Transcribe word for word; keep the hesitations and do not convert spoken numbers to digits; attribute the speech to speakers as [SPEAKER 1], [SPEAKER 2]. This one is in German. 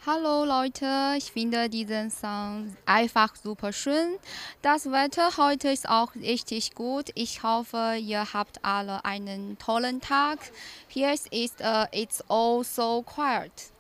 [SPEAKER 1] Hallo Leute, ich finde diesen Song einfach super schön. Das Wetter heute ist auch richtig gut. Ich hoffe, ihr habt alle einen tollen Tag. Hier ist äh, It's all so quiet.